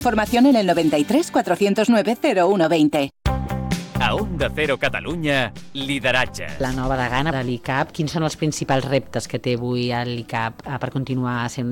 Formación en el 93 409 0120. A Onda Cero Catalunya, lideratge. La nova degana de l'ICAP, quins són els principals reptes que té avui l'ICAP per continuar sent